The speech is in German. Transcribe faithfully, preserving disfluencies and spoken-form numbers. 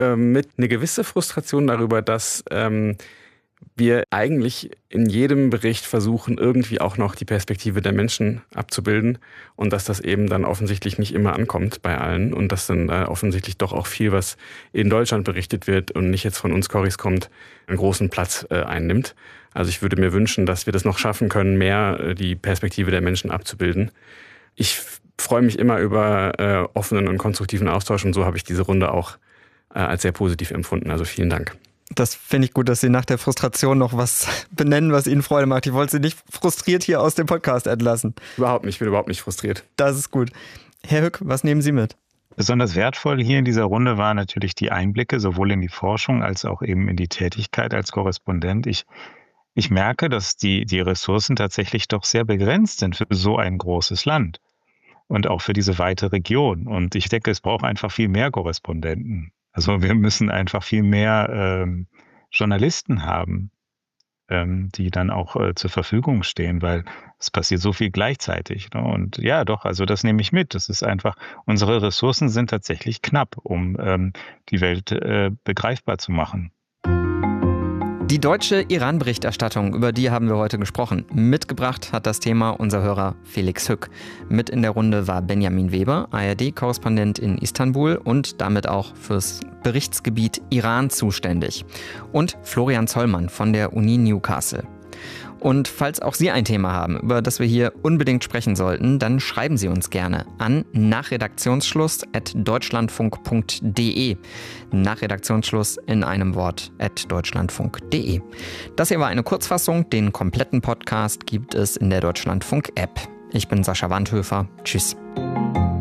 äh, mit eine gewisse Frustration darüber, dass ähm, wir eigentlich in jedem Bericht versuchen, irgendwie auch noch die Perspektive der Menschen abzubilden und dass das eben dann offensichtlich nicht immer ankommt bei allen und dass dann äh, offensichtlich doch auch viel, was in Deutschland berichtet wird und nicht jetzt von uns Corrys kommt, einen großen Platz äh, einnimmt. Also ich würde mir wünschen, dass wir das noch schaffen können, mehr äh, die Perspektive der Menschen abzubilden. Ich f- freue mich immer über äh, offenen und konstruktiven Austausch und so habe ich diese Runde auch äh, als sehr positiv empfunden. Also vielen Dank. Das finde ich gut, dass Sie nach der Frustration noch was benennen, was Ihnen Freude macht. Ich wollte Sie nicht frustriert hier aus dem Podcast entlassen. Überhaupt nicht, ich bin überhaupt nicht frustriert. Das ist gut. Herr Hück, was nehmen Sie mit? Besonders wertvoll hier in dieser Runde waren natürlich die Einblicke, sowohl in die Forschung als auch eben in die Tätigkeit als Korrespondent. Ich, ich merke, dass die, die Ressourcen tatsächlich doch sehr begrenzt sind für so ein großes Land und auch für diese weite Region. Und ich denke, es braucht einfach viel mehr Korrespondenten. Also wir müssen einfach viel mehr ähm, Journalisten haben, ähm, die dann auch äh, zur Verfügung stehen, weil es passiert so viel gleichzeitig. Ne? Und ja, doch, also das nehme ich mit. Das ist einfach, unsere Ressourcen sind tatsächlich knapp, um ähm, die Welt äh, begreifbar zu machen. Die deutsche Iran-Berichterstattung, über die haben wir heute gesprochen. Mitgebracht hat das Thema unser Hörer Felix Hück. Mit in der Runde war Benjamin Weber, A R D-Korrespondent in Istanbul und damit auch fürs Berichtsgebiet Iran zuständig. Und Florian Zollmann von der Uni Newcastle. Und falls auch Sie ein Thema haben, über das wir hier unbedingt sprechen sollten, dann schreiben Sie uns gerne an nachredaktionsschluss at deutschlandfunk punkt de. Nachredaktionsschluss in einem Wort at deutschlandfunk punkt de. Das hier war eine Kurzfassung. Den kompletten Podcast gibt es in der Deutschlandfunk-App. Ich bin Sascha Wandhöfer. Tschüss.